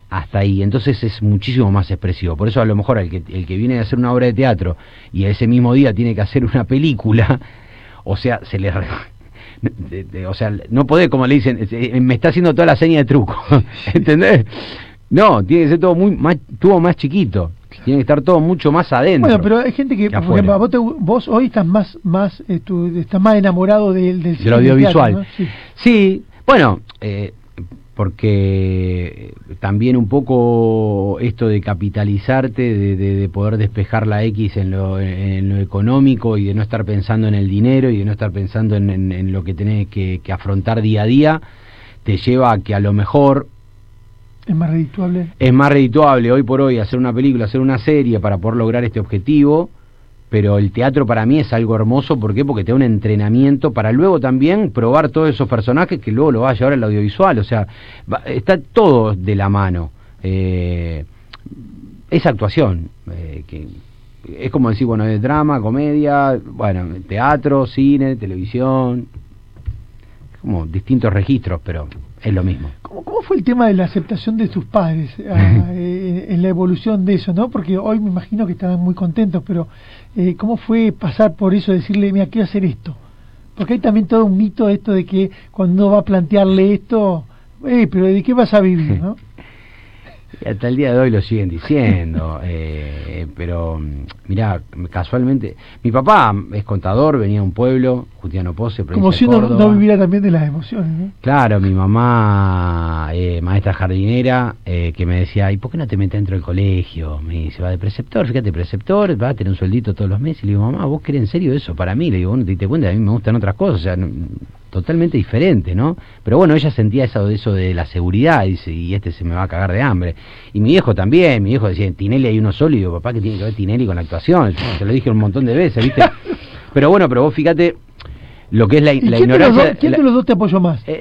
hasta ahí, entonces es muchísimo más expresivo. Por eso a lo mejor el que viene a hacer una obra de teatro y ese mismo día tiene que hacer una película, o sea, o sea, no podés, como le dicen, me está haciendo toda la seña de truco, ¿entendés? No, tiene que ser todo más chiquito, tiene que estar todo mucho más adentro. Bueno, pero hay gente que por ejemplo, vos hoy estás estás más enamorado del audiovisual, teatro, ¿no? Sí, bueno, porque también un poco esto de capitalizarte, de poder despejar la X en lo económico y de no estar pensando en el dinero y de no estar pensando en lo que tenés que afrontar día a día, te lleva a que a lo mejor es más redituable. Es más redituable hoy por hoy hacer una película, hacer una serie para poder lograr este objetivo. Pero el teatro para mí es algo hermoso, ¿por qué? Porque te da un entrenamiento para luego también probar todos esos personajes que luego lo va a llevar al audiovisual, o sea, está todo de la mano. Esa actuación, que es como decir, bueno, es drama, comedia, bueno, teatro, cine, televisión, como distintos registros, pero es lo mismo. ¿Cómo fue el tema de la aceptación de tus padres en la evolución de eso, no? Porque hoy me imagino que estaban muy contentos, pero ¿cómo fue pasar por eso, decirle, mira, quiero hacer esto? Porque hay también todo un mito esto de que cuando uno va a plantearle esto, pero ¿de qué vas a vivir, no? Y hasta el día de hoy lo siguen diciendo, pero mirá, casualmente, mi papá es contador, venía de un pueblo, Justiniano Pozzi, provincia como si de Córdoba. no viviera también de las emociones, ¿no? Claro, mi mamá, maestra jardinera, que me decía, ¿y por qué no te metes dentro del colegio? Me dice, va de preceptor, fíjate, preceptor, va a tener un sueldito todos los meses. Y le digo, mamá, ¿vos querés en serio eso para mí? Le digo, bueno, te diste cuenta, a mí me gustan otras cosas, o sea, totalmente diferente, ¿no? Pero bueno, ella sentía eso de la seguridad, dice, y se me va a cagar de hambre. Y mi viejo también, mi viejo decía, en Tinelli hay uno solo, y digo, papá, ¿qué tiene que ver Tinelli con la actuación? Te lo dije un montón de veces, ¿viste? Pero bueno, pero vos fíjate lo que es la ignorancia. ¿Quién de los dos te apoyó más?